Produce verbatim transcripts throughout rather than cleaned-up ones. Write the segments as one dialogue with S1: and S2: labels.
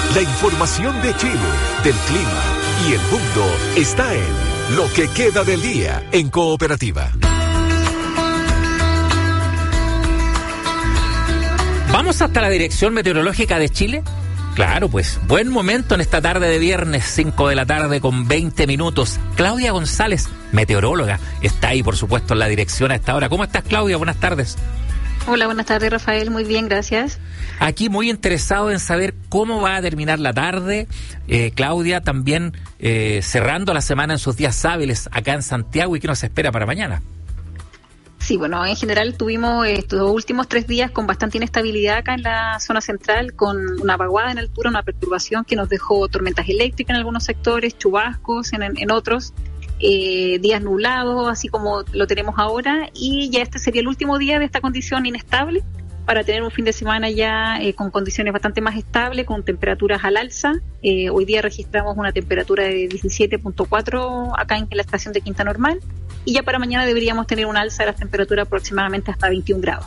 S1: La información de Chile, del clima y el mundo está en Lo que queda del día en Cooperativa.
S2: ¿Vamos hasta la Dirección Meteorológica de Chile? Claro, pues, buen momento en esta tarde de viernes, cinco de la tarde con veinte minutos. Claudia González, meteoróloga, está ahí, por supuesto, en la dirección a esta hora. ¿Cómo estás, Claudia? Buenas tardes.
S3: Hola, buenas tardes, Rafael. Muy bien, gracias.
S2: Aquí muy interesado en saber cómo va a terminar la tarde. Eh, Claudia, también eh, cerrando la semana en sus días hábiles acá en Santiago, y qué nos espera para mañana.
S3: Sí, bueno, en general tuvimos estos últimos tres días con bastante inestabilidad acá en la zona central, con una vaguada en altura, una perturbación que nos dejó tormentas eléctricas en algunos sectores, chubascos en, en otros, eh, días nublados, así como lo tenemos ahora, y ya este sería el último día de esta condición inestable para tener un fin de semana ya eh, con condiciones bastante más estables, con temperaturas al alza. Eh, hoy día registramos una temperatura de diecisiete punto cuatro acá en la estación de Quinta Normal, y ya para mañana deberíamos tener un alza de las temperaturas aproximadamente hasta veintiún grados.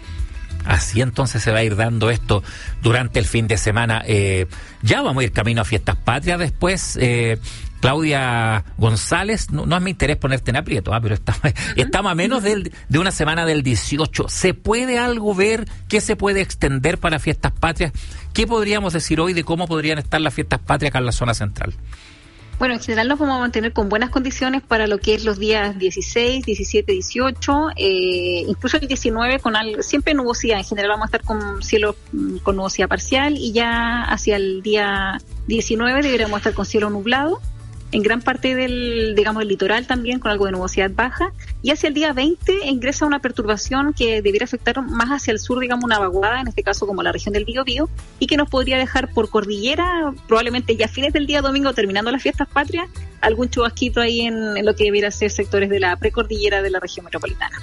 S2: Así entonces se va a ir dando esto durante el fin de semana. Eh, ya vamos a ir camino a Fiestas Patrias después. Eh, Claudia González, no, no es mi interés ponerte en aprieto, ¿eh? Pero estamos, estamos a menos del, de una semana del dieciocho. ¿Se puede algo ver? ¿Qué se puede extender para Fiestas Patrias? ¿Qué podríamos decir hoy de cómo podrían estar las Fiestas Patrias acá en la zona central?
S3: Bueno, en general nos vamos a mantener con buenas condiciones para lo que es los días dieciséis, diecisiete, dieciocho, eh, incluso el diecinueve con algo, siempre nubosidad. En general vamos a estar con cielo con nubosidad parcial, y ya hacia el día diecinueve deberíamos estar con cielo nublado en gran parte del, digamos, el litoral también, con algo de nubosidad baja, y hacia el día veinte ingresa una perturbación que debiera afectar más hacia el sur, digamos, una vaguada, en este caso como la región del Biobío, y que nos podría dejar por cordillera, probablemente ya a fines del día domingo, terminando las Fiestas Patrias, algún chubasquito ahí en, en lo que debiera ser sectores de la precordillera de la región metropolitana.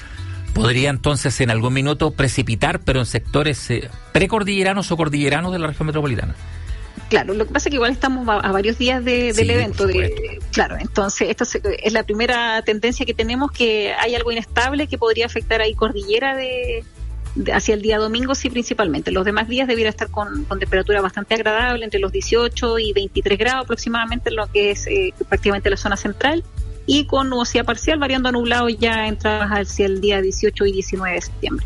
S2: Podría entonces en algún minuto precipitar, pero en sectores eh, precordilleranos o cordilleranos de la región metropolitana.
S3: Claro, lo que pasa es que igual estamos a, a varios días de, del
S2: sí,
S3: evento. De, claro, entonces esta es la primera tendencia que tenemos, que hay algo inestable que podría afectar ahí cordillera de, de hacia el día domingo, sí, principalmente. Los demás días debiera estar con, con temperatura bastante agradable, entre los dieciocho y veintitrés grados aproximadamente, en lo que es eh, prácticamente la zona central, y con nubosidad parcial variando a nublado ya entradas hacia el día dieciocho y diecinueve de septiembre.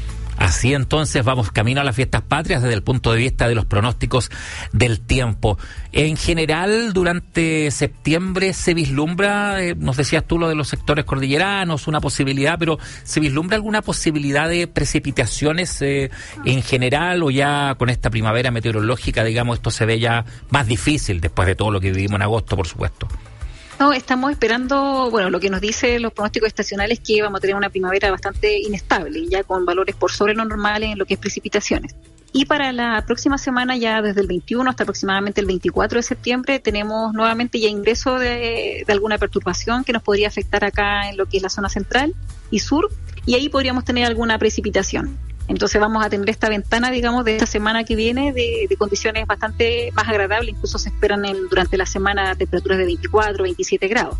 S2: Así entonces vamos camino a las Fiestas Patrias desde el punto de vista de los pronósticos del tiempo. En general, durante septiembre se vislumbra, eh, nos decías tú lo de los sectores cordilleranos, una posibilidad, pero ¿se vislumbra alguna posibilidad de precipitaciones eh, en general, o ya con esta primavera meteorológica, digamos, esto se ve ya más difícil después de todo lo que vivimos en agosto, por supuesto?
S3: No, estamos esperando, bueno, lo que nos dicen los pronósticos estacionales es que vamos a tener una primavera bastante inestable, ya con valores por sobre lo normal en lo que es precipitaciones. Y para la próxima semana, ya desde el veintiuno hasta aproximadamente el veinticuatro de septiembre, tenemos nuevamente ya ingreso de, de alguna perturbación que nos podría afectar acá en lo que es la zona central y sur, y ahí podríamos tener alguna precipitación. Entonces vamos a tener esta ventana, digamos, de esta semana que viene de, de condiciones bastante más agradables. Incluso se esperan en, durante la semana temperaturas de veinticuatro, veintisiete grados.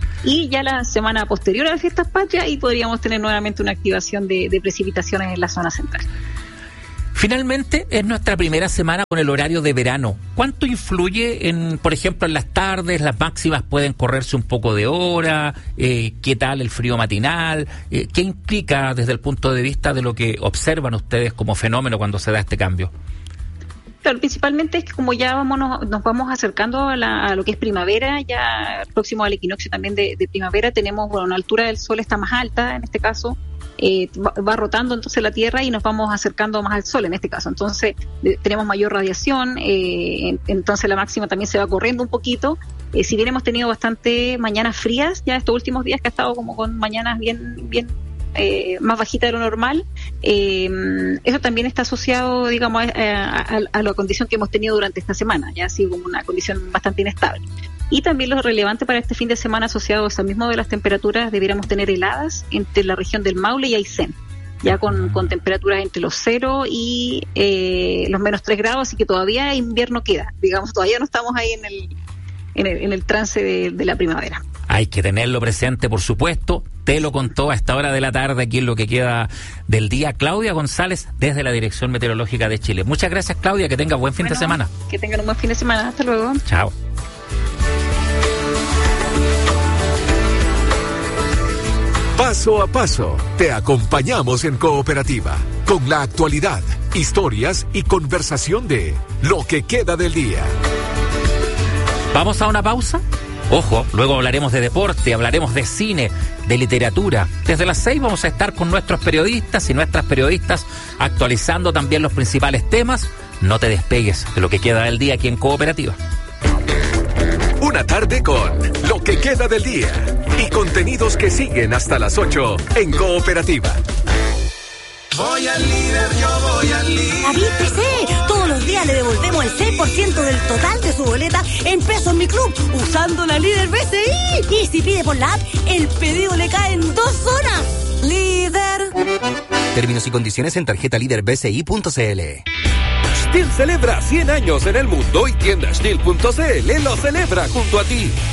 S3: Y ya la semana posterior a las Fiestas Patrias, ahí podríamos tener nuevamente una activación de, de precipitaciones en la zona central.
S2: Finalmente, es nuestra primera semana con el horario de verano. ¿Cuánto influye, en, por ejemplo, en las tardes? ¿Las máximas pueden correrse un poco de hora? Eh, ¿Qué tal el frío matinal? Eh, ¿Qué implica desde el punto de vista de lo que observan ustedes como fenómeno cuando se da este cambio?
S3: Claro, principalmente es que como ya vamos, nos, nos vamos acercando a, la, a lo que es primavera, ya próximo al equinoccio también de, de primavera, tenemos, bueno, una altura del sol está más alta en este caso. Eh, va, va rotando entonces la Tierra y nos vamos acercando más al Sol en este caso, entonces eh, tenemos mayor radiación, eh, en, entonces la máxima también se va corriendo un poquito, eh, si bien hemos tenido bastante mañanas frías ya estos últimos días, que ha estado como con mañanas bien bien eh, más bajitas de lo normal, eh, eso también está asociado, digamos, a, a, a la condición que hemos tenido durante esta semana, ya ha sido como una condición bastante inestable. Y también lo relevante para este fin de semana asociado a eso mismo de las temperaturas, debiéramos tener heladas entre la región del Maule y Aysén, ya con, con temperaturas entre los cero y eh, los menos tres grados, así que todavía invierno queda, digamos, todavía no estamos ahí en el, en el, en el trance de, de la primavera.
S2: Hay que tenerlo presente, por supuesto. Te lo contó a esta hora de la tarde, aquí en lo que queda del día, Claudia González, desde la Dirección Meteorológica de Chile. Muchas gracias, Claudia, que tengas buen fin
S3: bueno,
S2: de semana.
S3: Que tengan un buen fin de semana, hasta luego.
S2: Chao.
S1: Paso a paso, te acompañamos en Cooperativa, con la actualidad, historias y conversación de lo que queda del día.
S2: ¿Vamos a una pausa? Ojo, luego hablaremos de deporte, hablaremos de cine, de literatura. Desde las seis vamos a estar con nuestros periodistas y nuestras periodistas actualizando también los principales temas. No te despegues de lo que queda del día aquí en Cooperativa.
S1: Una tarde con lo que queda del día y contenidos que siguen hasta las ocho en Cooperativa.
S4: Voy al líder, yo voy al líder.
S5: David P C, todos los días le devolvemos el seis por ciento del total de su boleta en pesos en mi club, usando la líder B C I. Y si pide por la app, el pedido le cae en dos horas. Líder.
S6: Términos y condiciones en tarjeta líder b c i punto c l.
S7: Stihl celebra cien años en el mundo y tienda Stihl punto c l lo celebra junto a ti.